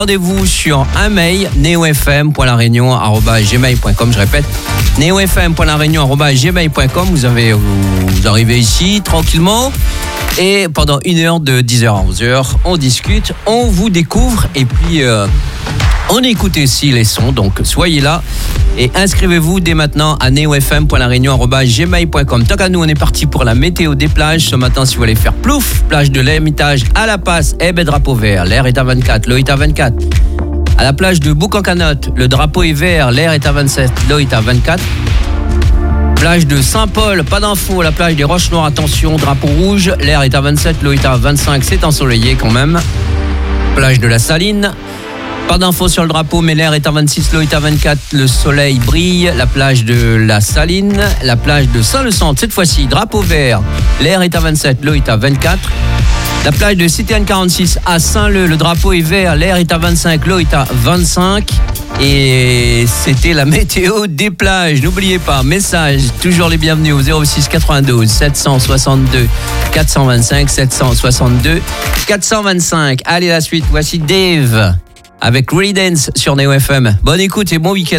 Rendez-vous sur un mail, neofm.lareunion@gmail.com. Je répète, neofm.lareunion@gmail.com. Vous arrivez ici tranquillement et pendant 1 heure de 10h à 11h, on discute, on vous découvre et puis on écoute aussi les sons. Donc soyez là et inscrivez-vous dès maintenant à neofm.lareunion@gmail.com. Tant qu'à nous, on est parti pour la météo des plages. Ce matin, si vous voulez faire plouf, plage de l'Ermitage à La Passe, drapeau vert, l'air est à 24, l'eau est à 24. À la plage de Bouc-en-Canotte, le drapeau est vert, l'air est à 27, l'eau est à 24. Plage de Saint-Paul, pas d'infos. La plage des Roches Noires, attention, drapeau rouge, l'air est à 27, l'eau est à 25, c'est ensoleillé quand même. Plage de la Saline, pas d'infos sur le drapeau, mais l'air est à 26, l'eau est à 24, le soleil brille. La plage de la Saline, la plage de Saint-Le-Centre, cette fois-ci, drapeau vert, l'air est à 27, l'eau est à 24. La plage de Cité Anne 46 à Saint-Leu, le drapeau est vert, l'air est à 25, l'eau est à 25. Et c'était la météo des plages. N'oubliez pas, message, toujours les bienvenus au 06 92 762 425, 762 425. Allez, la suite, voici Dave avec Ready Dance sur Neo FM. Bonne écoute et bon week-end.